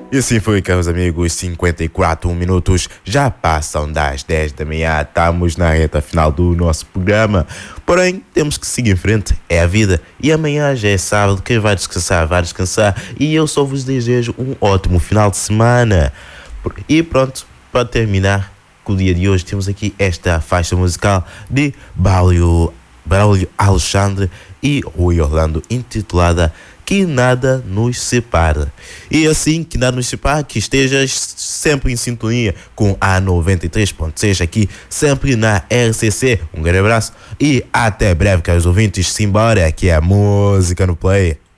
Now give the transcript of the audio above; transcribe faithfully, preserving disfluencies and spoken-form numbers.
E assim foi, caros amigos, cinquenta e quatro minutos já passam das dez da manhã, estamos na reta final do nosso programa, porém temos que seguir em frente, é a vida, e amanhã já é sábado, quem vai descansar vai descansar, e eu só vos desejo um ótimo final de semana. E pronto, para terminar com o dia de hoje, temos aqui esta faixa musical de Braulio, Braulio Alexandre e Rui Orlando, intitulada Que Nada Nos Separa. E assim, que nada nos separa, que estejas sempre em sintonia com a noventa e três ponto seis aqui, sempre na R C C. Um grande abraço e até breve, caros ouvintes. Simbora, que é a música no play.